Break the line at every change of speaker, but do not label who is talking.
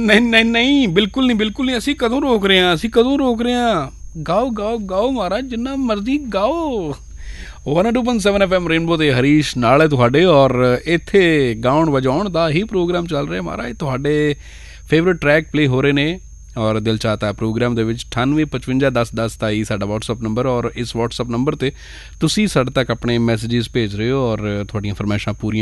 ਨਹੀਂ ਨਹੀਂ ਨਹੀਂ, ਬਿਲਕੁਲ ਨਹੀਂ, ਅਸੀਂ ਕਦੋਂ ਰੋਕ ਰਹੇ ਹਾਂ, ਗਾਓ ਗਾਓ ਗਾਓ ਮਹਾਰਾਜ, ਜਿੰਨਾ ਮਰਜ਼ੀ ਗਾਓ। 102.7 FM ਰੇਨਬੋ ਦੇ ਹਰੀਸ਼ ਨਾਲ ਹੈ ਤੁਹਾਡੇ, ਔਰ ਇੱਥੇ ਗਾਉਣ ਵਜਾਉਣ ਦਾ ਹੀ ਪ੍ਰੋਗਰਾਮ ਚੱਲ ਰਿਹਾ ਮਹਾਰਾਜ। ਤੁਹਾਡੇ ਫੇਵਰੇਟ ਟਰੈਕ ਪਲੇ ਹੋ ਰਹੇ ਨੇ, ਔਰ ਦਿਲ ਚਾਹਤਾ ਪ੍ਰੋਗਰਾਮ ਦੇ ਵਿੱਚ 9855101027 ਸਾਡਾ WhatsApp ਨੰਬਰ, ਔਰ ਇਸ WhatsApp ਨੰਬਰ 'ਤੇ ਤੁਸੀਂ ਸਾਡੇ ਤੱਕ ਆਪਣੇ ਮੈਸੇਜਿਸ ਭੇਜ ਰਹੇ ਹੋ, ਔਰ ਤੁਹਾਡੀਆਂ ਫਰਮਾਇਸ਼ਾਂ ਪੂਰੀਆਂ